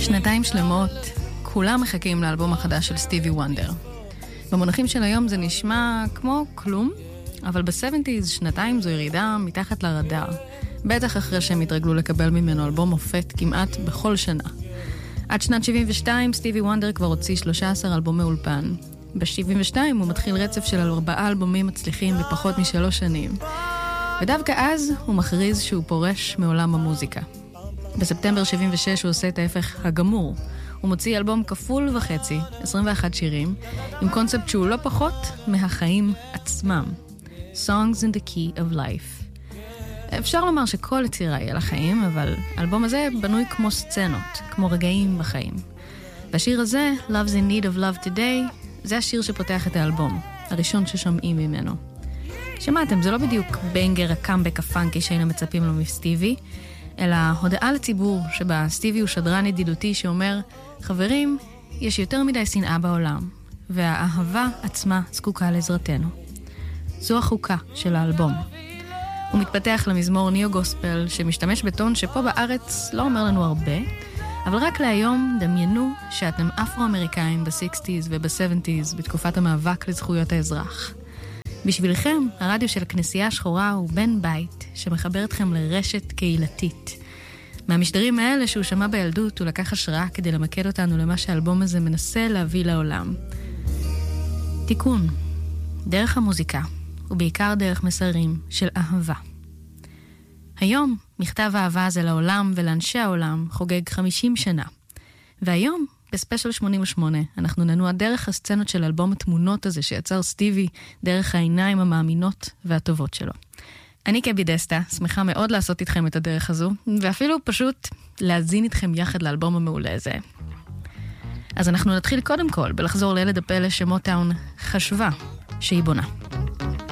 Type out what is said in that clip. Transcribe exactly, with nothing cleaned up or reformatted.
שנתיים שלמות, כולם מחכים לאלבום החדש של סטיבי וונדר. במונחים של היום זה נשמע כמו כלום, אבל ב-שבעים שנתיים זו ירידה מתחת לרדאר. בטח אחרי שהם התרגלו לקבל ממנו אלבום מופת כמעט בכל שנה. עד שנת שבעים ושתיים סטיבי וונדר כבר הוציא שלושה עשר אלבומי אולפן. ב-שבעים ושתיים הוא מתחיל רצף של ארבעה אלבומים מצליחים בפחות משלוש שנים. ודווקא אז הוא מכריז שהוא פורש מעולם המוזיקה. בספטמבר שבעים ושש הוא עושה את ההפך הגמור. הוא מוציא אלבום כפול וחצי, עשרים ואחת שירים, עם קונספט שהוא לא פחות מהחיים עצמם. Songs in the Key of Life. אפשר לומר שכל יצירה היא על החיים, אבל האלבום הזה בנוי כמו סצנות, כמו רגעים בחיים. והשיר הזה, Love's in Need of Love Today, זה השיר שפותח את האלבום, הראשון ששומעים ממנו. שמעתם, זה לא בדיוק בנגר הקאמבק הפאנקי שהיינו מצפים לו מסטיבי, אלא הודעה לציבור שבה סטיבי הוא שדרן ידידותי שאומר, חברים, יש יותר מדי שנאה בעולם, והאהבה עצמה זקוקה לעזרתנו. זו החוקה של האלבום. הוא מתפתח למזמור ניו גוספל שמשתמש בטון שפה בארץ לא אומר לנו הרבה, אבל רק להיום דמיינו שאתם אפרו-אמריקאים ב-סיקסטיז וב-סבנטיז בתקופת המאבק לזכויות האזרח. בשבילכם, הרדיו של הכנסייה השחורה הוא בן בית שמחבר אתכם לרשת קהילתית. מהמשדרים האלה שהוא שמע בילדות הוא לקח השראה כדי למקד אותנו למה שהאלבום הזה מנסה להביא לעולם. תיקון, דרך המוזיקה, ובעיקר דרך מסרים של אהבה. היום, מכתב האהבה הזה לעולם ולאנשי העולם חוגג חמישים שנה. והיום, בספיישל שמונים ושמונה, אנחנו ננוע דרך הסצנות של אלבום התמונות הזה שיצר סטיבי, דרך העיניים המאמינות והטובות שלו. אני קבי דסטה, שמחה מאוד לעשות איתכם את הדרך הזו, ואפילו פשוט להזין איתכם יחד לאלבום המעולה הזה. אז אנחנו נתחיל קודם כל בלחזור לילד הפלא שמוטאון חשבה שהיא בונה.